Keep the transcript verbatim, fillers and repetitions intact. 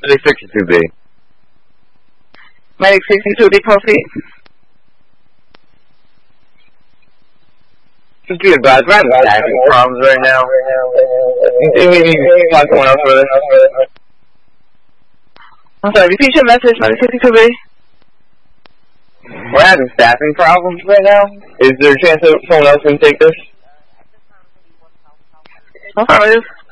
Medic sixty-two B. Medic sixty-two B, proceed. Just be advised, we're having staffing problems right now. You need to find someone else for this. I'm sorry, repeat your message, Medic sixty-two B. We're having staffing problems right now. Is there a chance that someone else can take this? Affirmative.